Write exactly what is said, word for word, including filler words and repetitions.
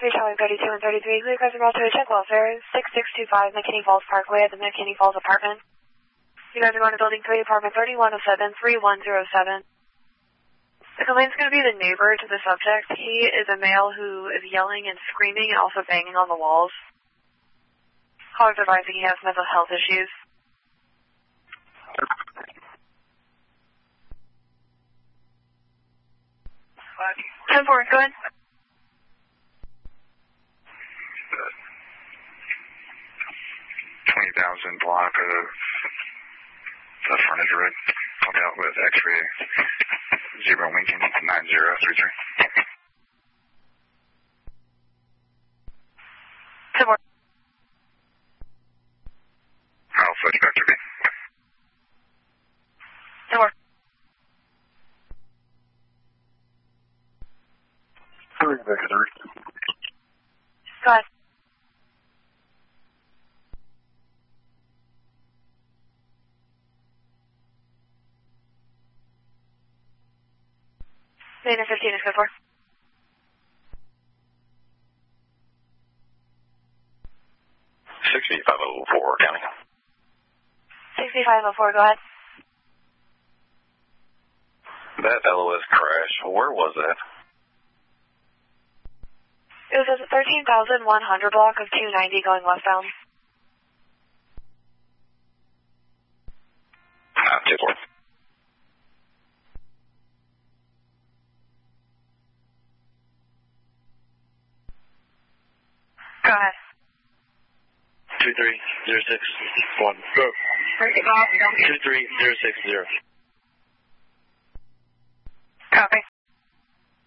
three, Charlie thirty-two and thirty-three, clear crescent route to a check welfare, six six two five McKinney Falls Parkway at the McKinney Falls apartment. You guys are going to building three, apartment thirty-one oh seven, three one oh seven. The complaint's going to be the neighbor to the subject. He is a male who is yelling and screaming and also banging on the walls. Caller's advising he has mental health issues. ten four, go ahead. twenty thousand block of the frontage road. I'll dealt with X-ray zero Lincoln nine zero three three. ten four. Alpha Spectre B. ten four. Three Victor. Go ahead. Dana fifteen is good for. sixty-five oh four, counting. sixty-five oh four, go ahead. That L O S crash, where was that? It was at the thirteen thousand one hundred block of two ninety going westbound. Ah, two four. Go ahead. two three zero six one. Go. two three zero six zero. Copy.